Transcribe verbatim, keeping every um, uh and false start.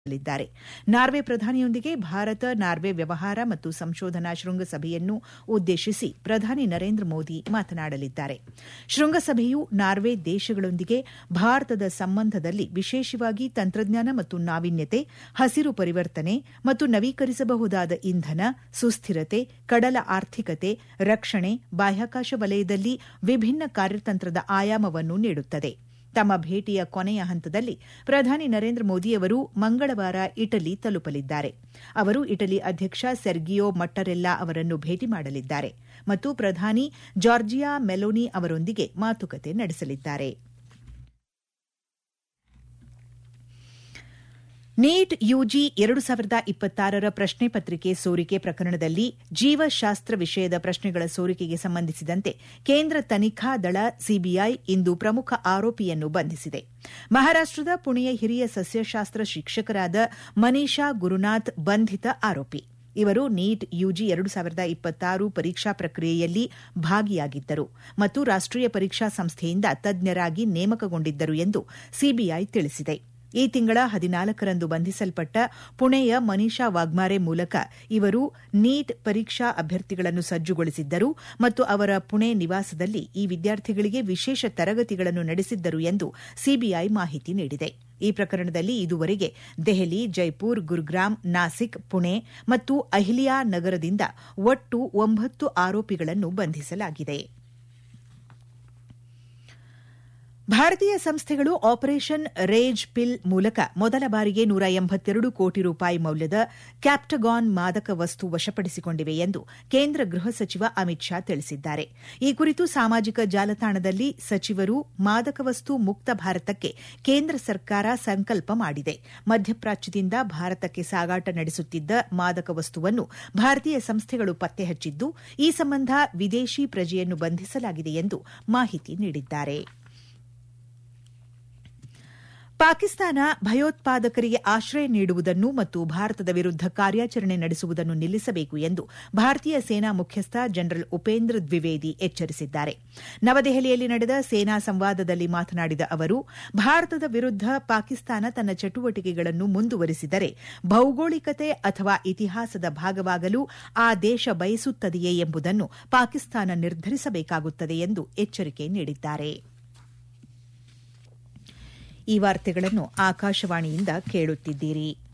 ಲಿದ್ದಾರೆ. Norway ಪ್ರಧಾನಿಯೊಂದಿಗೆ Bharat Norway ವ್ಯವಹಾರ ಮತ್ತು ಸಂಶೋಧನಾ ಶೃಂಗಸಭೆಯನ್ನು ಉದ್ದೇಶಿಸಿ ಪ್ರಧಾನಿ ನರೇಂದ್ರ ಮೋದಿ ಮಾತನಾಡಲಿದ್ದಾರೆ. ಶೃಂಗಸಭೆಯು ನಾರ್ವೆ ದೇಶಗಳೊಂದಿಗೆ ಭಾರತದ ಸಂಬಂಧದಲ್ಲಿ ವಿಶೇಷವಾಗಿ ತಂತ್ರಜ್ಞಾನ ಮತ್ತು ನಾವೀನ್ಯತೆ, ಹಸಿರು ಪರಿವರ್ತನೆ ಮತ್ತು ನವೀಕರಿಸಬಹುದಾದ ಇಂಧನ, ಸುಸ್ಥಿರತೆ, ಕಡಲ ಆರ್ಥಿಕತೆ, ರಕ್ಷಣೆ, ಬಾಹ್ಯಾಕಾಶ ವಲಯದಲ್ಲಿ ವಿಭಿನ್ನ ಕಾರ್ಯತಂತ್ರದ ಆಯಾಮವನ್ನು ನೀಡುತ್ತದೆ. ತಮ್ಮ ಭೇಟಿಯ ಕೊನೆಯ ಹಂತದಲ್ಲಿ ಪ್ರಧಾನಿ ನರೇಂದ್ರ ಮೋದಿ ಅವರು ಮಂಗಳವಾರ ಇಟಲಿ ತಲುಪಲಿದ್ದಾರೆ. ಅವರು ಇಟಲಿ ಅಧ್ಯಕ್ಷ ಸೆರ್ಗಿಯೋ ಮಟ್ಟರೆಲ್ಲಾ ಅವರನ್ನು ಭೇಟಿ ಮಾಡಲಿದ್ದಾರೆ ಮತ್ತು ಪ್ರಧಾನಿ ಜಾರ್ಜಿಯಾ ಮೆಲೋನಿ ಅವರೊಂದಿಗೆ ಮಾತುಕತೆ ನಡೆಸಲಿದ್ದಾರೆ. ನೀಟ್ ಯುಜಿ ಎರಡು ಸಾವಿರದ ಇಪ್ಪತ್ತಾರರ ಪ್ರಶ್ನೆ ಪತ್ರಿಕೆ ಸೋರಿಕೆ ಪ್ರಕರಣದಲ್ಲಿ ಜೀವಶಾಸ್ತ್ರ ವಿಷಯದ ಪ್ರಶ್ನೆಗಳ ಸೋರಿಕೆಗೆ ಸಂಬಂಧಿಸಿದಂತೆ ಕೇಂದ್ರ ತನಿಖಾ ದಳ ಸಿಬಿಐ ಇಂದು ಪ್ರಮುಖ ಆರೋಪಿಯನ್ನು ಬಂಧಿಸಿದೆ. ಮಹಾರಾಷ್ಟದ ಪುಣೆಯ ಹಿರಿಯ ಸಸ್ಯಶಾಸ್ತ್ರ ಶಿಕ್ಷಕರಾದ ಮನೀಷಾ ಗುರುನಾಥ್ ಬಂಧಿತ ಆರೋಪಿ. ಇವರು ನೀಟ್ ಯುಜಿ ಎರಡು ಸಾವಿರದ ಇಪ್ಪತ್ತಾರು ಪರೀಕ್ಷಾ ಪ್ರಕ್ರಿಯೆಯಲ್ಲಿ ಭಾಗಿಯಾಗಿದ್ದರು ಮತ್ತು ರಾಷ್ಟೀಯ ಪರೀಕ್ಷಾ ಸಂಸ್ಥೆಯಿಂದ ತಜ್ಞರಾಗಿ ನೇಮಕಗೊಂಡಿದ್ದರು ಎಂದು ಸಿಬಿಐ ತಿಳಿಸಿದೆ. ಈ ತಿಂಗಳ ಹದಿನಾಲ್ಕರಂದು ಬಂಧಿಸಲ್ಪಟ್ಟ ಪುಣೆಯ ಮನೀಷಾ ವಾಗ್ಮಾರೆ ಮೂಲಕ ಇವರು ನೀಟ್ ಪರೀಕ್ಷಾ ಅಭ್ಯರ್ಥಿಗಳನ್ನು ಸಜ್ಜುಗೊಳಿಸಿದ್ದರು ಮತ್ತು ಅವರ ಪುಣೆ ನಿವಾಸದಲ್ಲಿ ಈ ವಿದ್ಯಾರ್ಥಿಗಳಿಗೆ ವಿಶೇಷ ತರಗತಿಗಳನ್ನು ನಡೆಸಿದ್ದರು ಎಂದು ಸಿಬಿಐ ಮಾಹಿತಿ ನೀಡಿದೆ. ಈ ಪ್ರಕರಣದಲ್ಲಿ ಇದುವರೆಗೆ ದೆಹಲಿ, ಜೈಪುರ್, ಗುರುಗ್ರಾಮ್, ನಾಸಿಕ್, ಪುಣೆ ಮತ್ತು ಅಹಿಲಿಯಾ ನಗರದಿಂದ ಒಟ್ಟು ಒಂಬತ್ತು ಆರೋಪಿಗಳನ್ನು ಬಂಧಿಸಲಾಗಿದೆ. ಭಾರತೀಯ ಸಂಸ್ಥೆಗಳು ಆಪರೇಷನ್ ರೇಜ್ ಪಿಲ್ ಮೂಲಕ ಮೊದಲ ಬಾರಿಗೆ ನೂರ ಎಂಬತ್ತೆರಡು ಕೋಟಿ ರೂಪಾಯಿ ಮೌಲ್ಯದ ಕ್ಯಾಪ್ಟಗಾನ್ ಮಾದಕ ವಸ್ತು ವಶಪಡಿಸಿಕೊಂಡಿವೆ ಎಂದು ಕೇಂದ್ರ ಗೃಹ ಸಚಿವ ಅಮಿತ್ ಶಾ ತಿಳಿಸಿದ್ದಾರೆ. ಈ ಕುರಿತು ಸಾಮಾಜಿಕ ಜಾಲತಾಣದಲ್ಲಿ ಸಚಿವರು ಮಾದಕ ವಸ್ತು ಮುಕ್ತ ಭಾರತಕ್ಕೆ ಕೇಂದ್ರ ಸರ್ಕಾರ ಸಂಕಲ್ಪ ಮಾಡಿದೆ. ಮಧ್ಯಪ್ರಾಚ್ಯದಿಂದ ಭಾರತಕ್ಕೆ ಸಾಗಾಟ ನಡೆಸುತ್ತಿದ್ದ ಮಾದಕ ವಸ್ತುವನ್ನು ಭಾರತೀಯ ಸಂಸ್ಥೆಗಳು ಪತ್ತೆ ಹಚ್ಚಿದ್ದು, ಈ ಸಂಬಂಧ ವಿದೇಶಿ ಪ್ರಜೆಯನ್ನು ಬಂಧಿಸಲಾಗಿದೆ ಎಂದು ಮಾಹಿತಿ ನೀಡಿದ್ದಾರೆ. ಪಾಕಿಸ್ತಾನ ಭಯೋತ್ಪಾದಕರಿಗೆ ಆಶ್ರಯ ನೀಡುವುದನ್ನು ಮತ್ತು ಭಾರತದ ವಿರುದ್ದ ಕಾರ್ಯಾಚರಣೆ ನಡೆಸುವುದನ್ನು ನಿಲ್ಲಿಸಬೇಕು ಎಂದು ಭಾರತೀಯ ಸೇನಾ ಮುಖ್ಯಸ್ಥ ಜನರಲ್ ಉಪೇಂದ್ರ ದ್ವಿವೇದಿ ಎಚ್ಚರಿಸಿದ್ದಾರೆ. ನವದೆಹಲಿಯಲ್ಲಿ ನಡೆದ ಸೇನಾ ಸಂವಾದದಲ್ಲಿ ಮಾತನಾಡಿದ ಅವರು, ಭಾರತದ ವಿರುದ್ದ ಪಾಕಿಸ್ತಾನ ತನ್ನ ಚಟುವಟಿಕೆಗಳನ್ನು ಮುಂದುವರಿಸಿದರೆ ಭೌಗೋಳಿಕತೆ ಅಥವಾ ಇತಿಹಾಸದ ಭಾಗವಾಗಲು ಆ ದೇಶ ಬಯಸುತ್ತದೆಯೇ ಎಂಬುದನ್ನು ಪಾಕಿಸ್ತಾನ ನಿರ್ಧರಿಸಬೇಕಾಗುತ್ತದೆ ಎಂದು ಎಚ್ಚರಿಕೆ ನೀಡಿದ್ದಾರೆ. ಈ ವಾರ್ತೆಗಳನ್ನು ಆಕಾಶವಾಣಿಯಿಂದ ಕೇಳುತ್ತಿದ್ದೀರಿ.